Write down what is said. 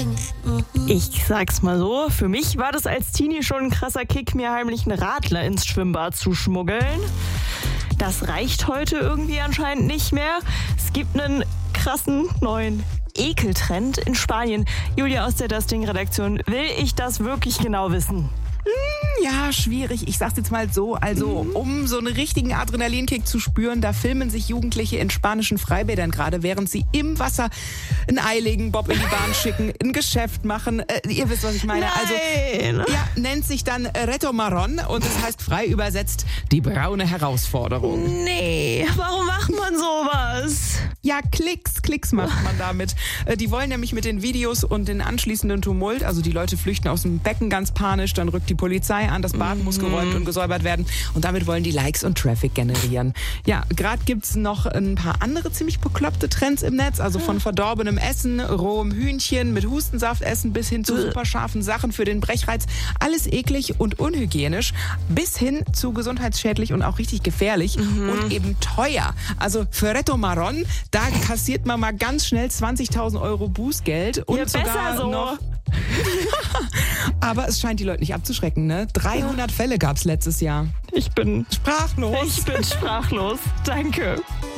Ich sag's mal so, für mich war das als Teenie schon ein krasser Kick, mir heimlich einen Radler ins Schwimmbad zu schmuggeln. Das reicht heute irgendwie anscheinend nicht mehr. Es gibt einen krassen neuen Ekeltrend in Spanien. Julia aus der Das Ding-Redaktion, will ich das wirklich genau wissen? Ja, schwierig. Ich sag's jetzt mal so. Also, um so einen richtigen Adrenalinkick zu spüren, da filmen sich Jugendliche in spanischen Freibädern gerade, während sie im Wasser ein Ei legen, Bob in die Bahn schicken, ein Geschäft machen. Ihr wisst, was ich meine. Nein. Also, ja, nennt sich dann Reto Marron und das heißt frei übersetzt die braune Herausforderung. Nee, warum macht man sowas? Ja, Klicks macht man damit. Die wollen nämlich mit den Videos und den anschließenden Tumult, also die Leute flüchten aus dem Becken ganz panisch, dann rückt die Polizei an, das Bad muss geräumt und gesäubert werden und damit wollen die Likes und Traffic generieren. Ja, gerade gibt's noch ein paar andere ziemlich bekloppte Trends im Netz, also von verdorbenem Essen, rohem Hühnchen mit Hustensaft-Essen bis hin zu super scharfen Sachen für den Brechreiz. Alles eklig und unhygienisch, bis hin zu gesundheitsschädlich und auch richtig gefährlich und eben teuer. Also für Reto Marron, da kassiert man mal ganz schnell 20.000 Euro Bußgeld und Ja, sogar besser so. noch... Aber es scheint die Leute nicht abzuschrecken, ne? 300 Fälle gab's letztes Jahr. Ich bin Sprachlos. sprachlos. Danke.